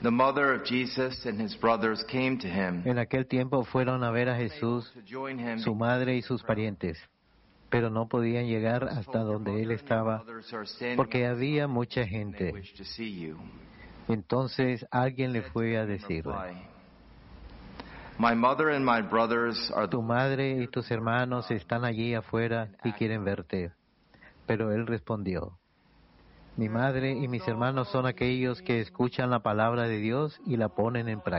The mother of Jesus and his brothers came to him. En aquel tiempo fueron a ver a Jesús, su madre y sus parientes, pero no podían llegar hasta donde él estaba porque había mucha gente. Entonces alguien le fue a decirle: My mother and my brothers are tu madre y tus hermanos están allí afuera y quieren verte. Pero él respondió: mi madre y mis hermanos son aquellos que escuchan la palabra de Dios y la ponen en práctica.